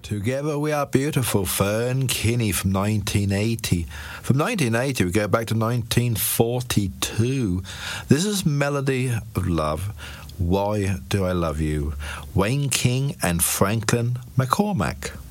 Together We Are Beautiful, Fern Kinney from 1980. From 1980 we go back to 1942. This is Melody of Love, Why Do I Love You? Wayne King and Franklin McCormack.